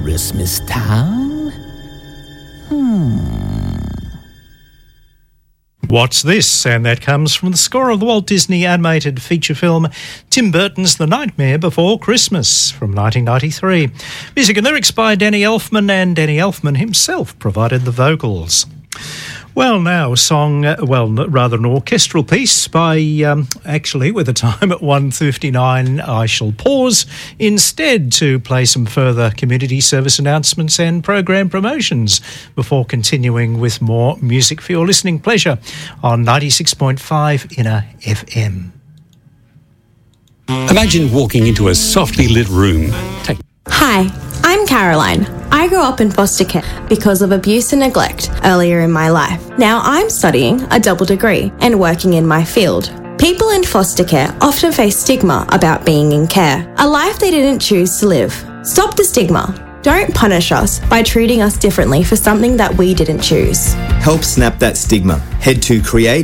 Christmas time? What's this? And that comes from the score of the Walt Disney animated feature film Tim Burton's The Nightmare Before Christmas from 1993. Music and lyrics by Danny Elfman, and Danny Elfman himself provided the vocals. Well, now a song, rather an orchestral piece by, actually, with a time at 1:59, I shall pause instead to play some further community service announcements and program promotions before continuing with more music for your listening pleasure on 96.5 Inner FM. Imagine walking into a softly lit room. Hi, I'm Caroline. I grew up in foster care because of abuse and neglect earlier in my life. Now I'm studying a double degree and working in my field. People in foster care often face stigma about being in care, a life they didn't choose to live. Stop the stigma. Don't punish us by treating us differently for something that we didn't choose. Help snap that stigma. Head to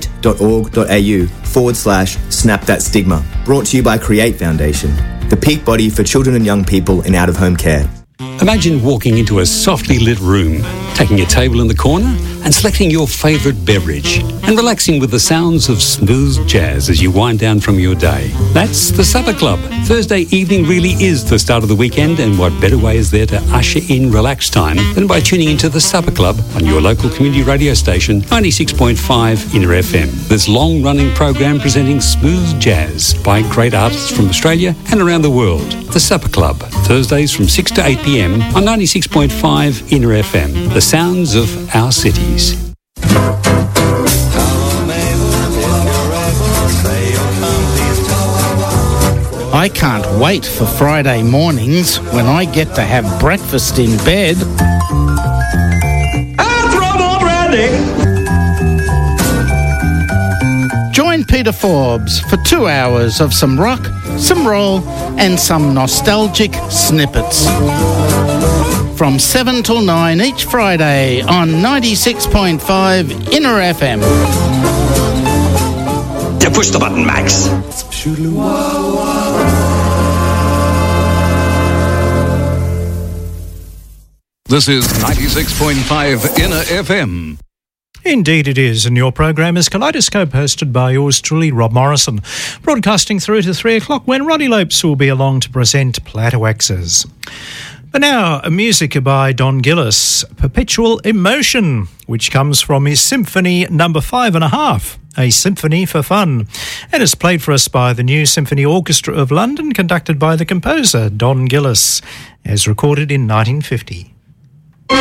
create.org.au/snap that stigma. Brought to you by Create Foundation, the peak body for children and young people in out-of-home care. Imagine walking into a softly lit room, taking a table in the corner and selecting your favourite beverage and relaxing with the sounds of smooth jazz as you wind down from your day. That's the Supper Club. Thursday evening really is the start of the weekend, and what better way is there to usher in relaxed time than by tuning into the Supper Club on your local community radio station, 96.5 Inner FM. This long-running program presenting smooth jazz by great artists from Australia and around the world. The Supper Club, Thursdays from 6 to 8 p.m. on 96.5 Inner FM. The sounds of our cities. I can't wait for Friday mornings when I get to have breakfast in bed. Join Peter Forbes for 2 hours of some rock, some roll, and some nostalgic snippets. From 7 till 9 each Friday on 96.5 Inner FM. Yeah, push the button, Max. This is 96.5 Inner FM. Indeed it is, and your program is Kaleidoscope, hosted by yours truly, Rob Morrison, broadcasting through to 3 o'clock when Roddy Lopes will be along to present Platywaxes. But now, music by Don Gillis, Perpetual Emotion, which comes from his Symphony number 5.5, A Symphony for Fun, and is played for us by the New Symphony Orchestra of London, conducted by the composer Don Gillis, as recorded in 1950.